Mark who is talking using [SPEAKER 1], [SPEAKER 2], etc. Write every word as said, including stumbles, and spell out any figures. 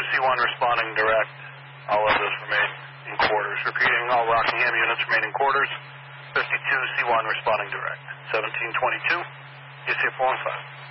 [SPEAKER 1] C one responding direct. All others remain in quarters. Repeating, all Rockingham units remain in quarters. fifty-two C one responding direct. seventeen twenty-two, U C F one five.